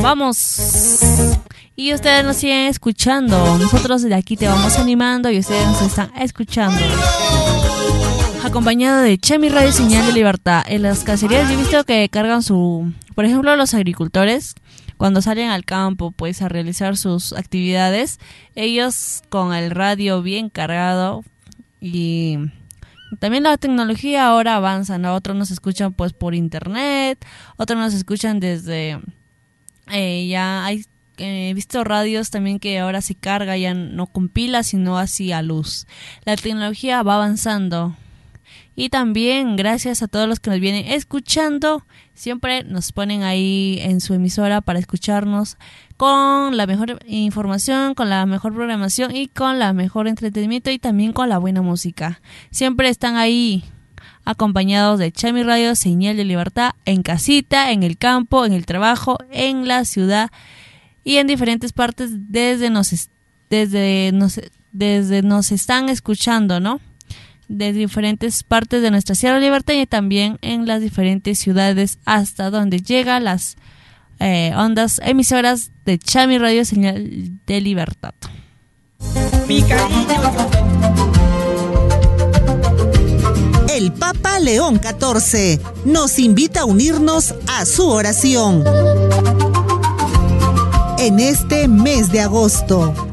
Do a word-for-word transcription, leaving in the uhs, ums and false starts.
vamos. Y ustedes nos siguen escuchando. Nosotros de aquí te vamos animando y ustedes nos están escuchando. Acompañado de Chemi Radio Señal de Libertad. En las cacerías yo he visto que cargan su... Por ejemplo, los agricultores, cuando salen al campo pues a realizar sus actividades, ellos con el radio bien cargado. Y también la tecnología ahora avanza, ¿no? Otros nos escuchan pues por internet, otros nos escuchan desde... Eh, ya hay... He visto radios también que ahora se carga ya no con pilas sino así a luz. La tecnología va avanzando. Y también gracias a todos los que nos vienen escuchando, siempre nos ponen ahí en su emisora para escucharnos con la mejor información, con la mejor programación y con la mejor entretenimiento y también con la buena música. Siempre están ahí acompañados de Chemi Radio, Señal de Libertad, en casita, en el campo, en el trabajo, en la ciudad y en diferentes partes desde nos, desde nos, desde nos están escuchando, ¿no? De diferentes partes de nuestra Sierra Libertad y también en las diferentes ciudades hasta donde llegan las eh, ondas emisoras de Chemi Radio Señal de Libertad. Mi cariño. El Papa León catorce nos invita a unirnos a su oración en este mes de agosto.